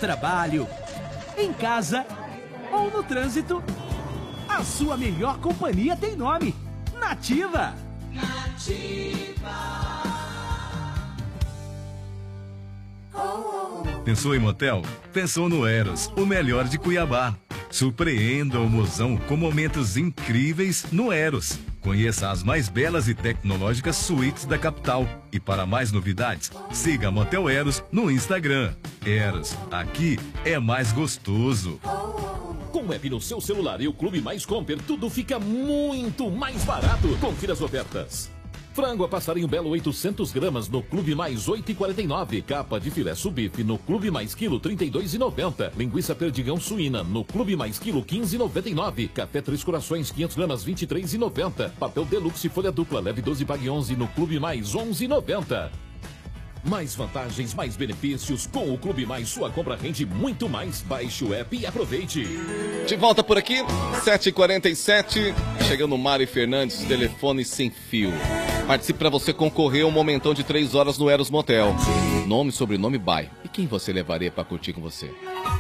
trabalho, em casa ou no trânsito, a sua melhor companhia tem nome: Nativa. Pensou em motel? Pensou no Eros, o melhor de Cuiabá. Surpreenda o mozão com momentos incríveis no Eros. Conheça as mais belas e tecnológicas suítes da capital. E para mais novidades, siga a Motel Eros no Instagram. Eros, aqui é mais gostoso. Com o app no seu celular e o Clube Mais Comper, tudo fica muito mais barato. Confira as ofertas. Frango a passarinho belo 800 gramas no Clube Mais 8,49. Capa de filé subife no Clube Mais quilo 32,90. Linguiça perdigão suína no Clube Mais quilo 15,99. Café Três Corações 500 gramas 23,90. Papel Deluxe folha dupla leve 12 pague 11 no Clube Mais 11,90. Mais vantagens, mais benefícios. Com o Clube Mais, sua compra rende muito mais. Baixe o app e aproveite. De volta por aqui, 7h47. Chegando Mari Fernandes, telefone sem fio. Participe para você concorrer a um momentão de 3 horas no Eros Motel. Nome, sobrenome, bairro. E quem você levaria para curtir com você?